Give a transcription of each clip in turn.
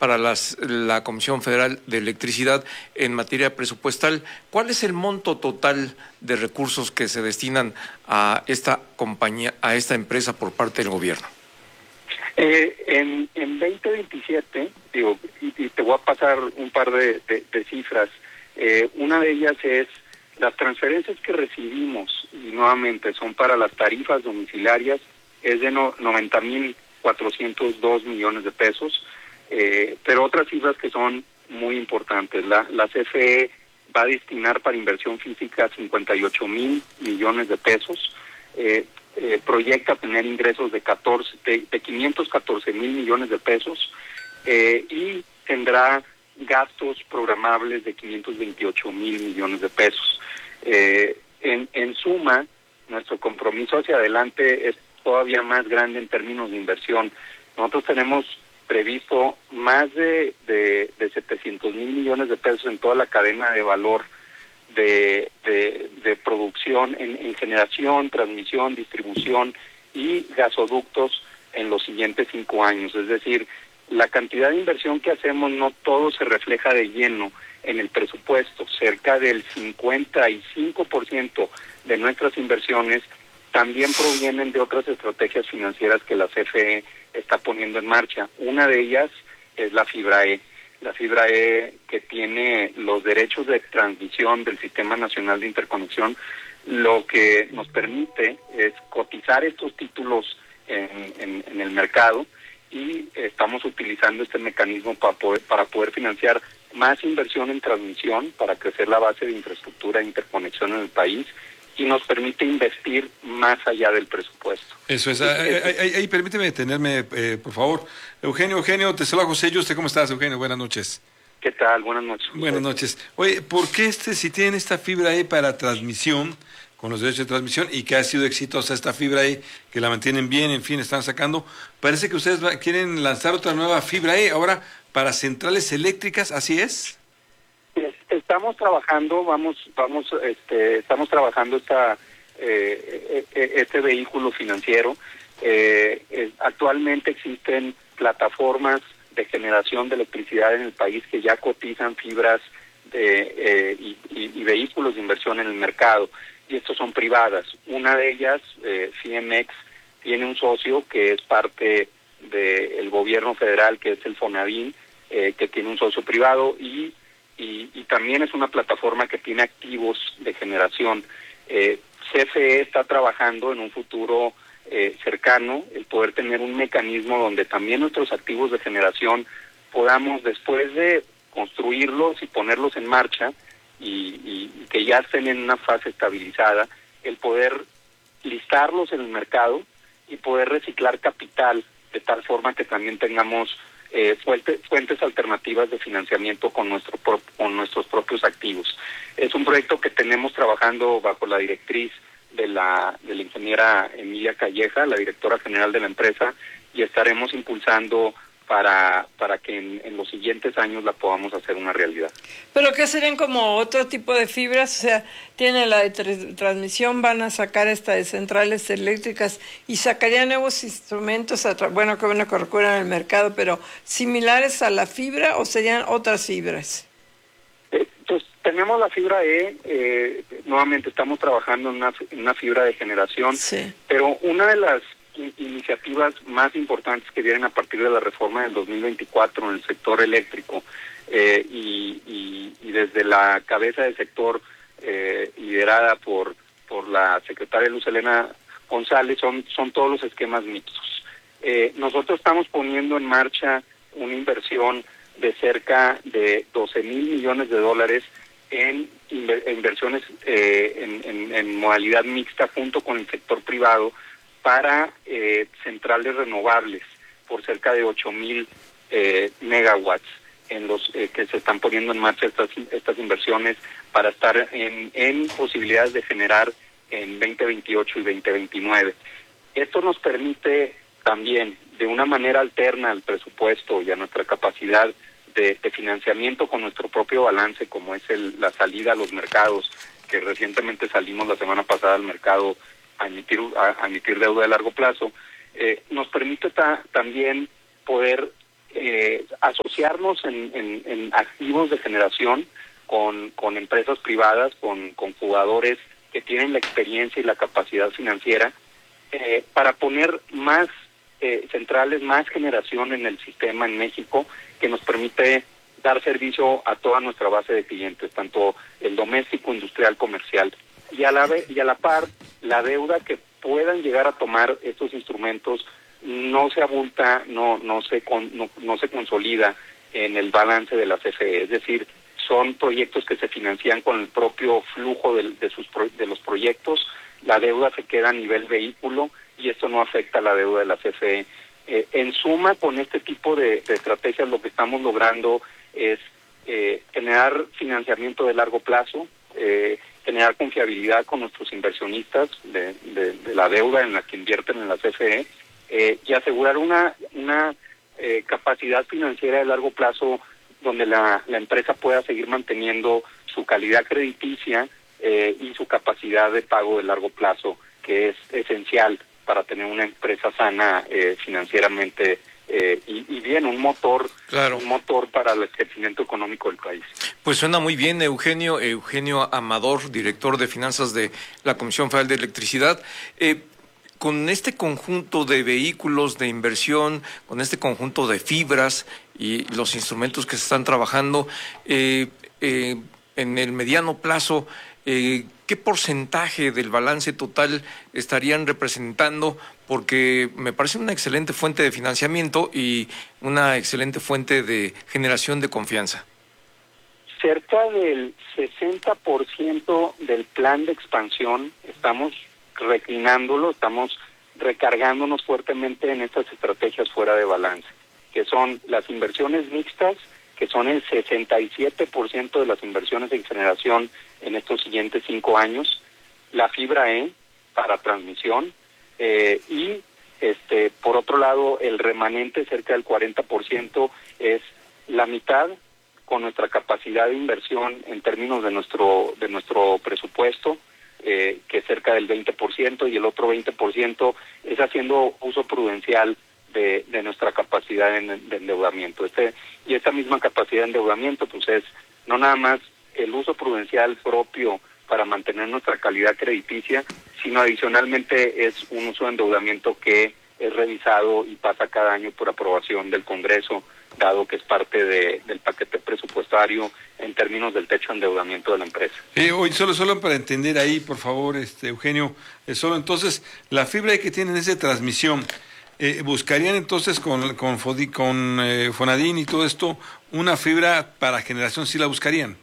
para la Comisión Federal de Electricidad en materia presupuestal. ¿Cuál es el monto total de recursos que se destinan a esta compañía, a esta empresa por parte del gobierno? En 2027, y te voy a pasar un par de cifras. Una de ellas es las transferencias que recibimos, y nuevamente son para las tarifas domiciliarias, es de 90,402 millones de pesos, pero otras cifras que son muy importantes. La CFE va a destinar para inversión física 58,000 millones de pesos, proyecta tener ingresos de 514,000 millones de pesos, y tendrá gastos programables de 528,000 millones de pesos. En suma, nuestro compromiso hacia adelante es todavía más grande en términos de inversión. Nosotros tenemos previsto más de 700,000 millones de pesos en toda la cadena de valor de producción, en generación, transmisión, distribución y gasoductos en los siguientes 5 años. Es decir, la cantidad de inversión que hacemos no todo se refleja de lleno en el presupuesto. Cerca del 55% de nuestras inversiones también provienen de otras estrategias financieras que la CFE está poniendo en marcha. Una de ellas es la fibra E. La fibra E, que tiene los derechos de transmisión del Sistema Nacional de Interconexión, lo que nos permite es cotizar estos títulos en el mercado, y estamos utilizando este mecanismo para poder financiar más inversión en transmisión, para crecer la base de infraestructura de interconexión en el país, y nos permite investir más allá del presupuesto. Eso es. Ahí permíteme detenerme, por favor. Eugenio, te saluda José. ¿Usted cómo estás, Eugenio? Buenas noches. ¿Qué tal? Buenas noches. Buenas noches. Oye, ¿por qué si tienen esta fibra E para transmisión, con los derechos de transmisión, y que ha sido exitosa esta fibra E, que la mantienen bien, en fin, están sacando, parece que ustedes quieren lanzar otra nueva fibra E ahora para centrales eléctricas, ¿así es? Estamos trabajando, estamos trabajando este vehículo financiero. Actualmente existen plataformas de generación de electricidad en el país que ya cotizan fibras y vehículos de inversión en el mercado, y estos son privadas. Una de ellas, CMX, tiene un socio que es parte del gobierno federal, que es el FONAVIN, que tiene un socio privado, y también es una plataforma que tiene activos de generación. CFE está trabajando en un futuro cercano el poder tener un mecanismo donde también nuestros activos de generación podamos, después de construirlos y ponerlos en marcha, y que ya estén en una fase estabilizada, el poder listarlos en el mercado y poder reciclar capital de tal forma que también tengamos fuentes alternativas de financiamiento con nuestros propios activos. Es un proyecto que tenemos trabajando bajo la directriz de la ingeniera Emilia Calleja, la directora general de la empresa, y estaremos impulsando para que en los siguientes años la podamos hacer una realidad. ¿Pero qué serían como otro tipo de fibras? O sea, tiene la de transmisión, van a sacar esta de centrales eléctricas y sacarían nuevos instrumentos, bueno, que van a recurrir el mercado, pero similares a la fibra, ¿o serían otras fibras? Pues tenemos la fibra E, nuevamente estamos trabajando en una fibra de generación, sí. Pero una de las iniciativas más importantes que vienen a partir de la reforma del 2024 en el sector eléctrico, y desde la cabeza del sector, liderada por la secretaria Luz Helena González, son todos los esquemas mixtos. Nosotros estamos poniendo en marcha una inversión de cerca de 12,000 millones de dólares en inversiones en modalidad mixta junto con el sector privado para centrales renovables por cerca de 8,000 megawatts en los que se están poniendo en marcha estas inversiones para estar en posibilidades de generar en 2028 y 2029. Esto nos permite también, de una manera alterna al presupuesto y a nuestra capacidad de financiamiento con nuestro propio balance, como es la salida a los mercados, que recientemente salimos la semana pasada al mercado a emitir deuda de largo plazo, nos permite también poder asociarnos en activos de generación con empresas privadas, con jugadores que tienen la experiencia y la capacidad financiera, para poner más centrales, más generación en el sistema en México, que nos permite dar servicio a toda nuestra base de clientes, tanto el doméstico, industrial, comercial, y a la par, la deuda que puedan llegar a tomar estos instrumentos no se abulta, no se consolida en el balance de la CFE, es decir, son proyectos que se financian con el propio flujo de los proyectos, la deuda se queda a nivel vehículo y esto no afecta a la deuda de la CFE. En suma, con este tipo de estrategias lo que estamos logrando es generar financiamiento de largo plazo, generar confiabilidad con nuestros inversionistas de la deuda en la que invierten en la CFE, y asegurar una capacidad financiera de largo plazo donde la empresa pueda seguir manteniendo su calidad crediticia y su capacidad de pago de largo plazo, que es esencial para tener una empresa sana financieramente y bien, un motor para el crecimiento económico del país. Pues suena muy bien, Eugenio Amador, director de finanzas de la Comisión Federal de Electricidad. Con este conjunto de vehículos de inversión, con este conjunto de fibras y los instrumentos que se están trabajando, en el mediano plazo, ¿qué porcentaje del balance total estarían representando? Porque me parece una excelente fuente de financiamiento y una excelente fuente de generación de confianza. Cerca del 60% del plan de expansión estamos reclinándolo, estamos recargándonos fuertemente en estas estrategias fuera de balance, que son las inversiones mixtas, que son el 67% de las inversiones en generación en estos siguientes 5 años, la fibra para transmisión, y por otro lado el remanente, cerca del 40%, es la mitad con nuestra capacidad de inversión en términos de nuestro presupuesto, que es cerca del 20%, y el otro 20% es haciendo uso prudencial de nuestra capacidad de endeudamiento. Y esta misma capacidad de endeudamiento pues es no nada más el uso prudencial propio para mantener nuestra calidad crediticia, sino adicionalmente es un uso de endeudamiento que es revisado y pasa cada año por aprobación del Congreso, dado que es parte del paquete presupuestario en términos del techo de endeudamiento de la empresa. Hoy solo para entender ahí, por favor, Eugenio, solo entonces, la fibra que tienen es de transmisión. ¿Buscarían entonces con Fonadín y todo esto una fibra para generación? ¿Sí la buscarían?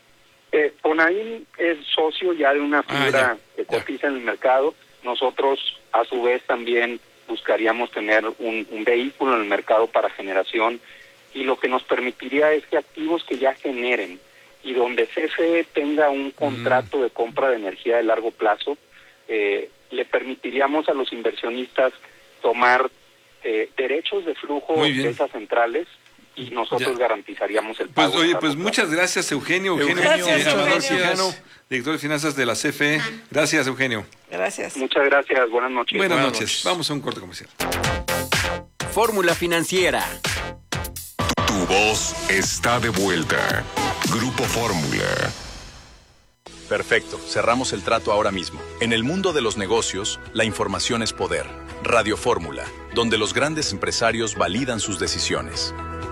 Fonadín es socio ya de una fibra que cotiza en el mercado. Nosotros, a su vez, también buscaríamos tener un vehículo en el mercado para generación, y lo que nos permitiría es que activos que ya generen y donde CFE tenga un contrato de compra de energía de largo plazo, le permitiríamos a los inversionistas tomar derechos de flujo de esas centrales, y nosotros garantizaríamos el pago. Pues muchas gracias, Eugenio Amador Quijano, director de finanzas de la CFE. Gracias, Eugenio. Gracias. Muchas gracias, buenas noches. Buenas noches. Vamos a un corte comercial. Fórmula Financiera. Tu voz está de vuelta. Grupo Fórmula. Perfecto, cerramos el trato ahora mismo. En el mundo de los negocios, la información es poder. Radio Fórmula, donde los grandes empresarios validan sus decisiones.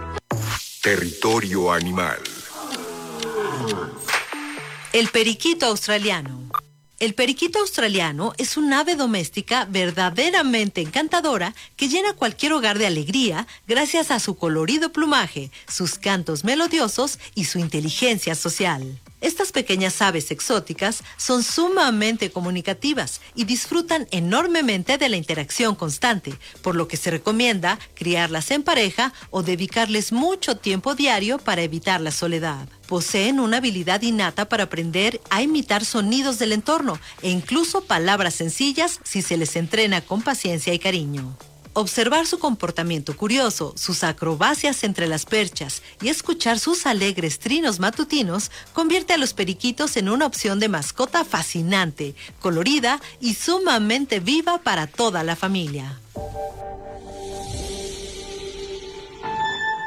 Territorio animal. El periquito australiano. El periquito australiano es un ave doméstica verdaderamente encantadora que llena cualquier hogar de alegría gracias a su colorido plumaje, sus cantos melodiosos y su inteligencia social. Estas pequeñas aves exóticas son sumamente comunicativas y disfrutan enormemente de la interacción constante, por lo que se recomienda criarlas en pareja o dedicarles mucho tiempo diario para evitar la soledad. Poseen una habilidad innata para aprender a imitar sonidos del entorno e incluso palabras sencillas si se les entrena con paciencia y cariño. Observar su comportamiento curioso, sus acrobacias entre las perchas y escuchar sus alegres trinos matutinos convierte a los periquitos en una opción de mascota fascinante, colorida y sumamente viva para toda la familia.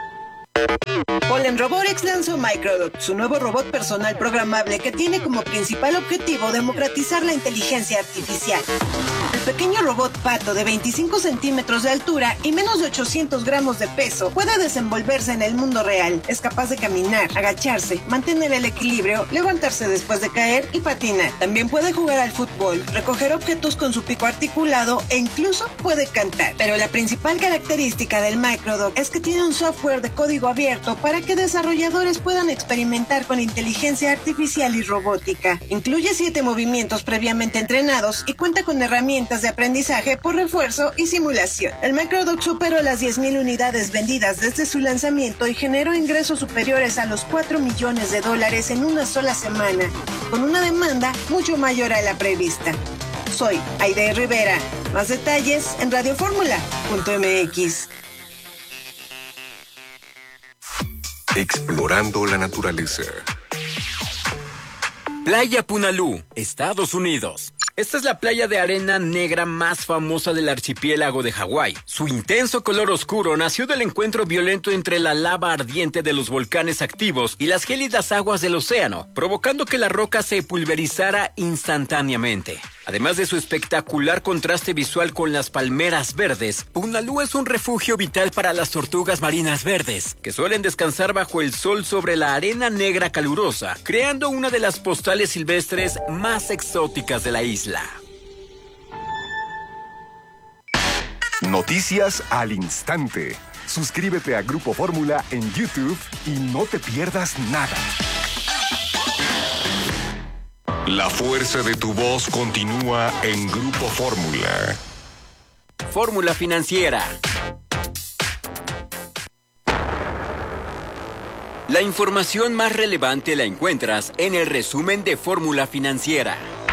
Polen Robotics lanzó Microdot, su nuevo robot personal programable que tiene como principal objetivo democratizar la inteligencia artificial. El pequeño robot pato de 25 centímetros de altura y menos de 800 gramos de peso puede desenvolverse en el mundo real. Es capaz de caminar, agacharse, mantener el equilibrio, levantarse después de caer y patinar. También puede jugar al fútbol, recoger objetos con su pico articulado e incluso puede cantar. Pero la principal característica del Microdot es que tiene un software de código abierto para que desarrolladores puedan experimentar con inteligencia artificial y robótica. Incluye 7 movimientos previamente entrenados y cuenta con herramientas de aprendizaje por refuerzo y simulación. El Microdot superó las 10,000 unidades vendidas desde su lanzamiento y generó ingresos superiores a los $4 millones en una sola semana, con una demanda mucho mayor a la prevista. Soy Aide Rivera. Más detalles en radioformula.mx. Explorando la naturaleza. Playa Punalú, Estados Unidos. Esta es la playa de arena negra más famosa del archipiélago de Hawái. Su intenso color oscuro nació del encuentro violento entre la lava ardiente de los volcanes activos y las gélidas aguas del océano, provocando que la roca se pulverizara instantáneamente. Además de su espectacular contraste visual con las palmeras verdes, Punalú es un refugio vital para las tortugas marinas verdes, que suelen descansar bajo el sol sobre la arena negra calurosa, creando una de las postales silvestres más exóticas de la isla. Noticias al instante. Suscríbete a Grupo Fórmula en YouTube y no te pierdas nada. La fuerza de tu voz continúa en Grupo Fórmula. Fórmula Financiera. La información más relevante la encuentras en el resumen de Fórmula Financiera.